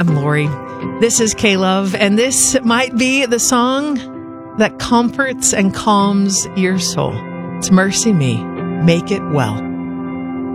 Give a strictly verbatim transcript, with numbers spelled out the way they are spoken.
I'm Lori. This is K-Love, and this might be the song that comforts and calms your soul. It's Mercy Me, Make It Well.